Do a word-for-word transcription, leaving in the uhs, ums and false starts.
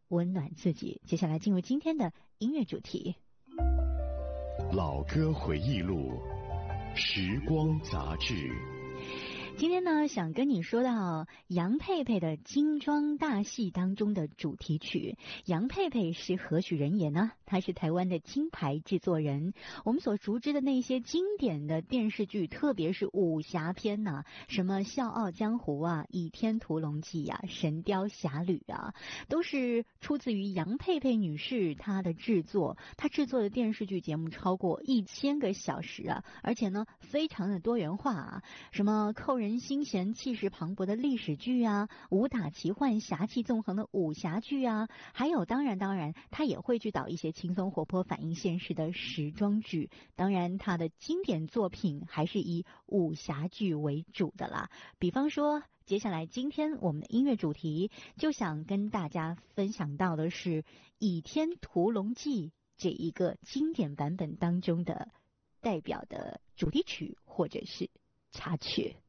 温暖自己。接下来进入今天的音乐主题， 老歌回忆录，时光杂志。 今天呢，想跟你说到杨佩佩的精装大戏当中的主题曲。杨佩佩是何许人也呢？她是台湾的金牌制作人。我们所熟知的那些经典的电视剧，特别是武侠片呐、啊，什么《笑傲江湖》啊，《倚天屠龙记》啊，《神雕侠侣》啊，都是出自于杨佩佩女士她的制作。她制作的电视剧节目超过一千个小时啊，而且呢，非常的多元化啊，什么扣人人心弦、气势磅礴的历史剧啊，武打奇幻、侠气纵横的武侠剧啊，还有当然当然，他也会去导一些轻松活泼、反映现实的时装剧。当然，他的经典作品还是以武侠剧为主的啦。比方说，接下来今天我们的音乐主题就想跟大家分享到的是《倚天屠龙记》这一个经典版本当中的代表的主题曲或者是插曲。